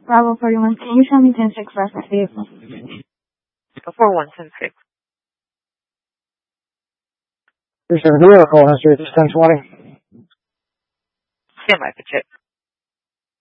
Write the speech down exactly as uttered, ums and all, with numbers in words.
Bravo forty-one, can you show me ten six reference vehicle? four one ten six. Here's your vehicle history. It's ten twenty. Stand by for check.